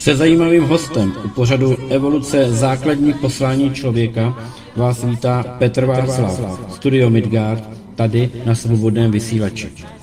Se zajímavým hostem u pořadu Evoluce základní poslání člověka vás vítá Petr Václav, Studio Midgard, tady na Svobodném vysílači.